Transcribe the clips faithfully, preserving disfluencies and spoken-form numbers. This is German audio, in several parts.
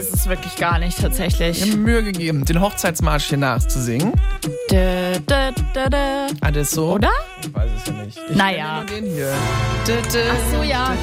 Das ist wirklich gar nicht tatsächlich. Wir haben Mühe gegeben, den Hochzeitsmarsch hier nachzusingen. Da, da, da, da. Ah, das ist so? Oder? Ich weiß es ja nicht. Ich Naja. kenne nur den hier. Ach so, ja,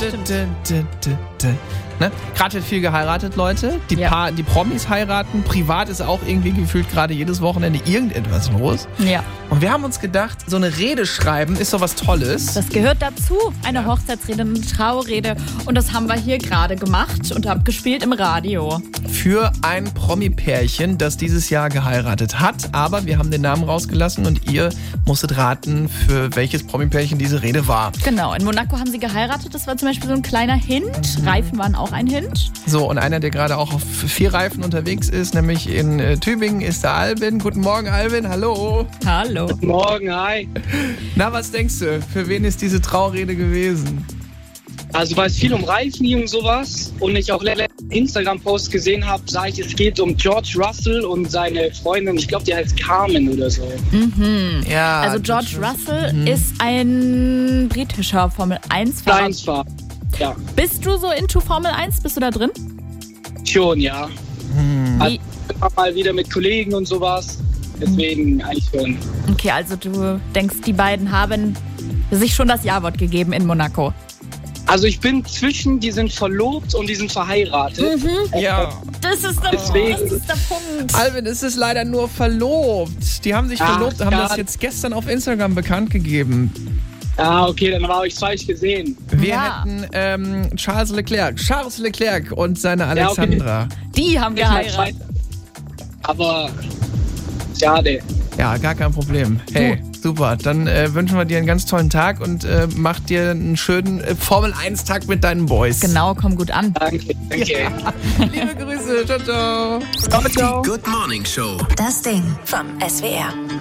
stimmt. Ne? Gerade wird viel geheiratet, Leute. Die, Ja. Paar, die Promis heiraten. Privat ist auch irgendwie gefühlt gerade jedes Wochenende irgendetwas los. Ja. Und wir haben uns gedacht, so eine Rede schreiben ist doch was Tolles. Das gehört dazu. Eine Hochzeitsrede, eine Traurede. Und das haben wir hier gerade gemacht und abgespielt im Radio. Für ein Promi-Pärchen, das dieses Jahr geheiratet hat. Aber wir haben den Namen rausgelassen und ihr musstet raten, für welches Promi-Pärchen diese Rede war. Genau, in Monaco haben sie geheiratet. Das war zum Beispiel so ein kleiner Hint. Reifen waren auch ein Hint. So, und einer, der gerade auch auf vier Reifen unterwegs ist, nämlich in äh, Tübingen, ist der Albin. Guten Morgen, Albin. Hallo. Hallo. Guten Morgen, hi. Na, was denkst du? Für wen ist diese Traurede gewesen? Also weil es viel um Reifen ging und sowas und ich auch einen Instagram-Post gesehen habe, sah ich, es geht um George Russell und seine Freundin, ich glaube, die heißt Carmen oder so. Mhm. Ja. Also George Russell ist ein britischer Formel eins Fahrer. Kleinsfahrer. Ja, Bist du so into Formel eins? Bist du da drin? schon, ja. Hm. Also, immer mal wieder mit Kollegen und sowas. Deswegen eigentlich schon. Okay, also du denkst, die beiden haben sich schon das Ja-Wort gegeben in Monaco. Also ich bin zwischen, die sind verlobt und die sind verheiratet. Ja. Das ist der, Deswegen- das ist der Punkt. Albin, es ist leider nur verlobt. Die haben sich Ach, verlobt, haben ja. das jetzt gestern auf Instagram bekannt gegeben. Ah, okay, dann habe ich es falsch gesehen. Wir Ja. hätten ähm, Charles Leclerc, Charles Leclerc und seine Ja, okay. Alexandra. Die haben Ich mal geheiratet. zweiter. Aber schade. Ja, gar kein Problem. Hey, super. Dann äh, wünschen wir dir einen ganz tollen Tag und äh, mach dir einen schönen äh, Formel eins Tag mit deinen Boys. Genau, komm gut an. Danke, danke. Liebe Grüße. Ciao, ciao. Ciao, ciao. Good Morning Show. Das Ding vom S W R.